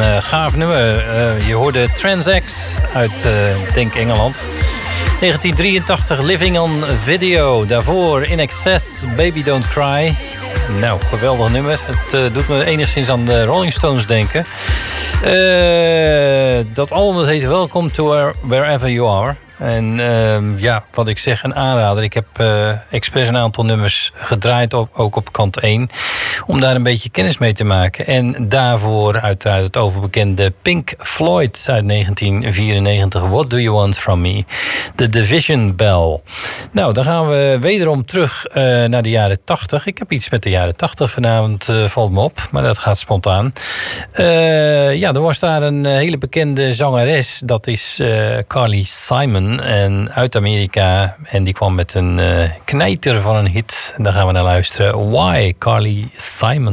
gaaf nummer. Je hoorde Transax uit, denk Engeland. 1983, Living on Video. Daarvoor In Excess, Baby Don't Cry. Nou, geweldig nummer. Het doet me enigszins aan de Rolling Stones denken. Dat album heet Welcome to Wherever You Are. En wat ik zeg, een aanrader. Ik heb expres een aantal nummers gedraaid, ook op kant 1... om daar een beetje kennis mee te maken. En daarvoor uiteraard het overbekende Pink Floyd uit 1994. What Do You Want From Me? The Division Bell. Nou, dan gaan we wederom terug naar de jaren 80. Ik heb iets met de jaren 80 vanavond, valt me op. Maar dat gaat spontaan. Er was daar een hele bekende zangeres. Dat is Carly Simon. En uit Amerika. En die kwam met een knijter van een hit. Daar gaan we naar luisteren. Why, Carly Simon.